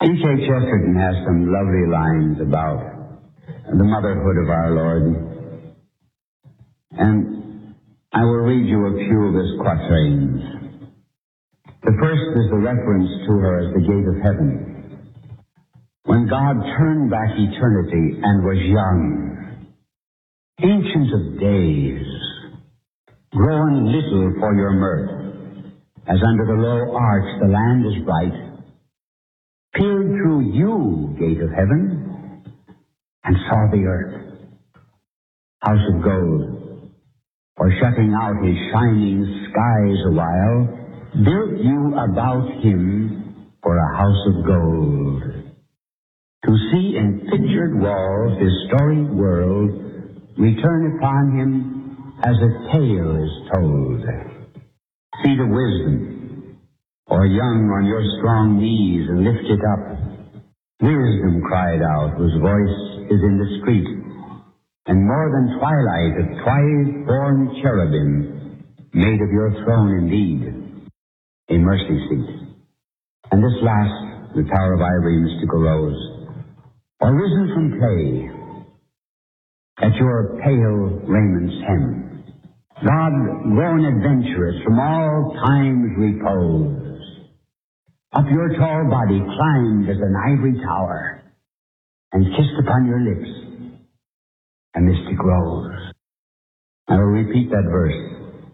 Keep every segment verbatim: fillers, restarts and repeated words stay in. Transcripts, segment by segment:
H H. Chesterton has some lovely lines about the motherhood of our Lord. And I will read you a few of his quatrains. The first is the reference to her as the gate of heaven. When God turned back eternity and was young, ancient of days, growing little for your mirth, as under the low arch the land is bright, peered through you, gate of heaven, and saw the earth, house of gold, or shutting out his shining skies a while, built you about him for a house of gold, to see in pictured walls his storied world return upon him as a tale is told. Seat of wisdom, or young on your strong knees and lift it up. Wisdom cried out, whose voice is in the street, and more than twilight of twice-born cherubim, made of your throne indeed a mercy seat. And this last, the Tower of Ivory, mystical rose, or risen from clay, at your pale raiment hem, God grown adventurous from all time's repose, up your tall body climbed as an ivory tower, and kissed upon your lips a mystic rose. I will repeat that verse.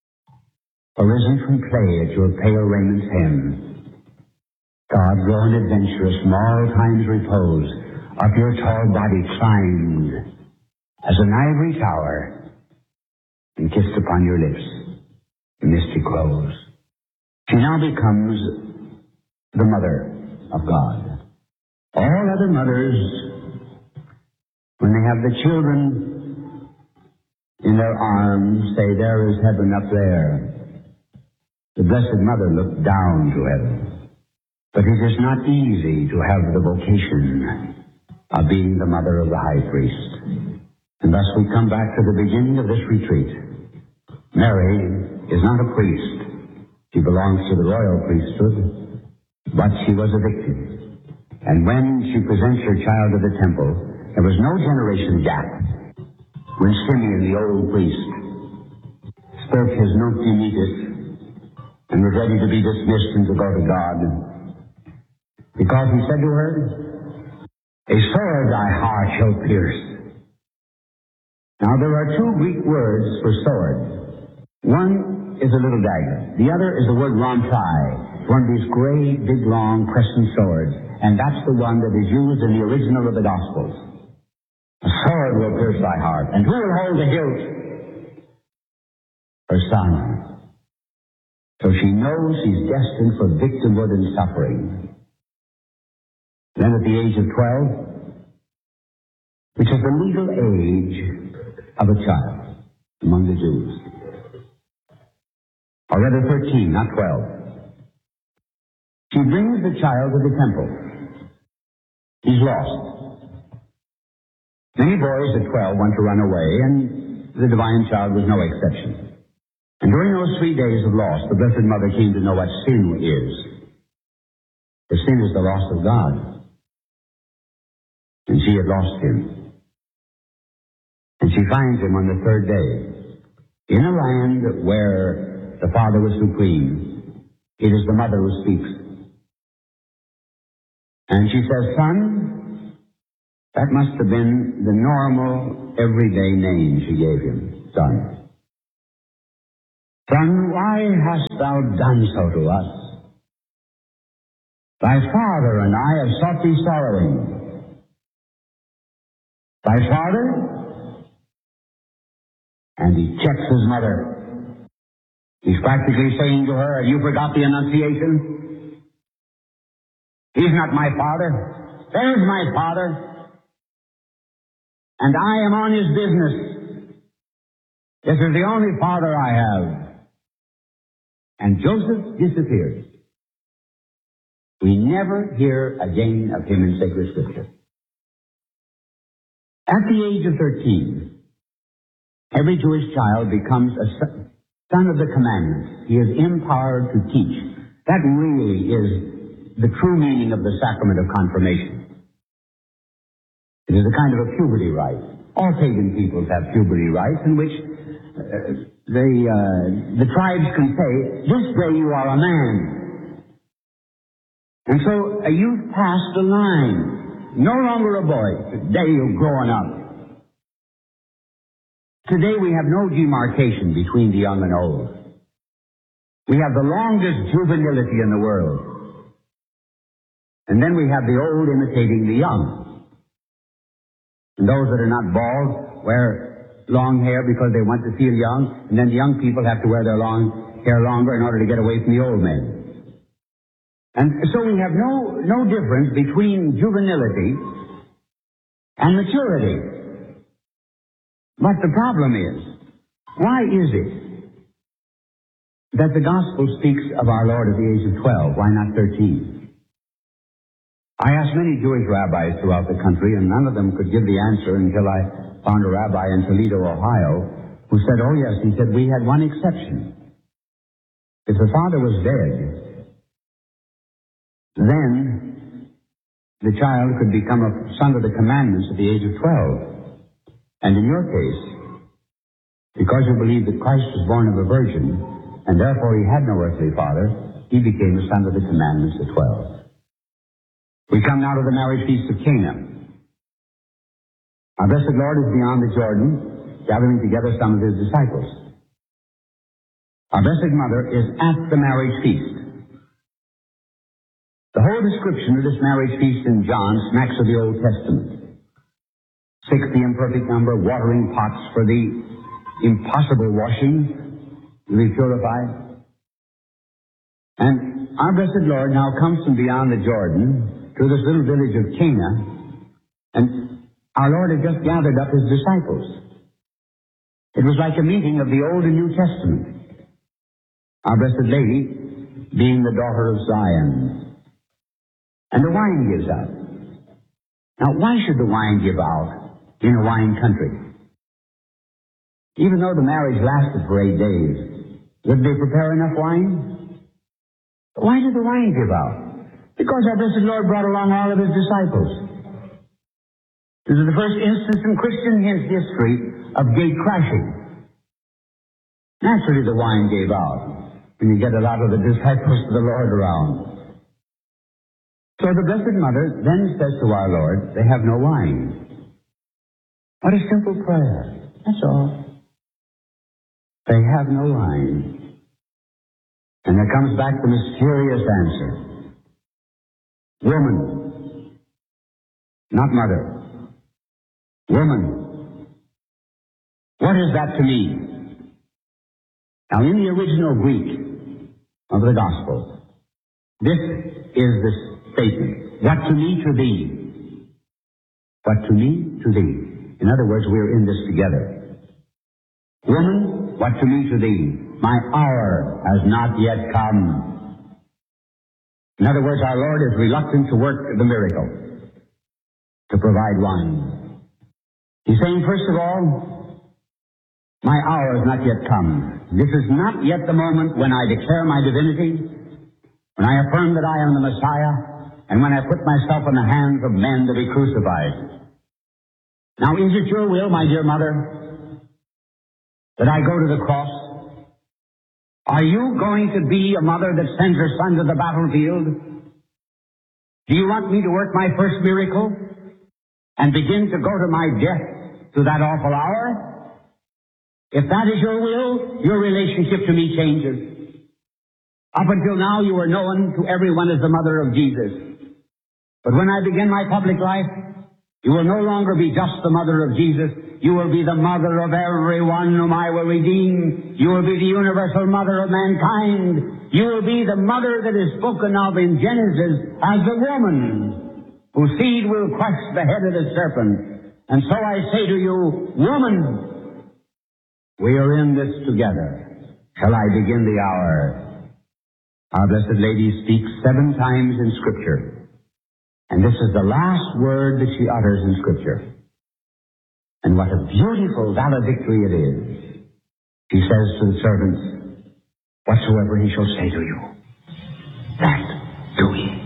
Arisen from clay at your pale rament's hem, God grown adventurous from all time's repose, up your tall body climbed as an ivory tower, and kissed upon your lips the mystic rose. She now becomes the mother of God. All other mothers, when they have the children in their arms, say, there is heaven up there. The Blessed Mother looked down to heaven. But it is not easy to have the vocation of being the mother of the high priest. And thus we come back to the beginning of this retreat. Mary is not a priest. She belongs to the royal priesthood, but she was a victim. And when she presents her child to the temple, there was no generation gap when Simeon, the old priest, spoke his Nunc Dimittis and was ready to be dismissed and to go to God, because he said to her, a sword thy heart shall pierce. Now there are two Greek words for sword. One is a little dagger. The other is the word ramprai, one of these great, big, long, crescent swords. And that's the one that is used in the original of the Gospels. A sword will pierce thy heart. And who will hold the hilt? Her son. So she knows she's destined for victimhood and suffering. Then at the age of twelve, which is the legal age of a child among the Jews, or rather thirteen, not twelve, she brings the child to the temple. He's lost. Many boys at twelve want to run away, and the divine child was no exception. And during those three days of loss, the Blessed Mother came to know what sin is. The sin is the loss of God. And she had lost him. And she finds him on the third day. In a land where the Father was supreme, it is the Mother who speaks. And she says, son, that must have been the normal, everyday name she gave him, son. Son, why hast thou done so to us? Thy father and I have sought thee sorrowing. Thy father? And he checks his mother. He's practically saying to her, have you forgot the Annunciation? He's not my father. There's my father. And I am on his business. This is the only father I have. And Joseph disappears. We never hear again of him in sacred scripture. At the age of thirteen, every Jewish child becomes a son of the commandments. He is empowered to teach. That really is the true meaning of the sacrament of confirmation. It is a kind of a puberty rite. All pagan peoples have puberty rites in which uh, they, uh, the tribes can say, this day you are a man. And so a youth passed the line. No longer a boy. Today you're growing up. Today we have no demarcation between the young and old. We have the longest juvenility in the world. And then we have the old imitating the young. And those that are not bald wear long hair because they want to feel young, and then the young people have to wear their long hair longer in order to get away from the old men. And so we have no, no difference between juvenility and maturity. But the problem is, why is it that the gospel speaks of our Lord at the age of twelve? Why not thirteen? I asked many Jewish rabbis throughout the country, and none of them could give the answer until I found a rabbi in Toledo, Ohio, who said, oh yes, he said, we had one exception. If the father was dead, then the child could become a son of the commandments at the age of twelve. And in your case, because you believe that Christ was born of a virgin, and therefore he had no earthly father, he became the son of the commandments at twelve. We come now to the marriage feast of Cana. Our blessed Lord is beyond the Jordan, gathering together some of his disciples. Our blessed Mother is at the marriage feast. The whole description of this marriage feast in John smacks of the Old Testament. Six, the imperfect number, watering pots for the impossible washing to be purified. And our blessed Lord now comes from beyond the Jordan to this little village of Cana, and our Lord had just gathered up his disciples. It was like a meeting of the Old and New Testament. Our Blessed Lady being the daughter of Zion. And the wine gives out. Now, why should the wine give out in a wine country? Even though the marriage lasted for eight days, did they prepare enough wine? Why did the wine give out? Because our blessed Lord brought along all of his disciples. This is the first instance in Christian history of gate crashing. Naturally, the wine gave out when you get a lot of the disciples of the Lord around. So the Blessed Mother then says to our Lord, they have no wine. What a simple prayer. That's all. They have no wine. And there comes back the mysterious answer. Woman, not mother. Woman, what is that to me? Now, in the original Greek of the Gospel, this is the statement. What to me, to thee. What to me, to thee. In other words, we're in this together. Woman, what to me, to thee. My hour has not yet come. In other words, our Lord is reluctant to work the miracle, to provide wine. He's saying, first of all, my hour has not yet come. This is not yet the moment when I declare my divinity, when I affirm that I am the Messiah, and when I put myself in the hands of men to be crucified. Now, is it your will, my dear mother, that I go to the cross? Are you going to be a mother that sends her son to the battlefield? Do you want me to work my first miracle and begin to go to my death to that awful hour? If that is your will, your relationship to me changes. Up until now, you were known to everyone as the mother of Jesus. But when I begin my public life, you will no longer be just the mother of Jesus. You will be the mother of everyone whom I will redeem. You will be the universal mother of mankind. You will be the mother that is spoken of in Genesis as the woman whose seed will crush the head of the serpent. And so I say to you, woman, we are in this together. Shall I begin the hour? Our Blessed Lady speaks seven times in Scripture. And this is the last word that she utters in Scripture. And what a beautiful valedictory it is. She says to the servants, whatsoever he shall say to you, that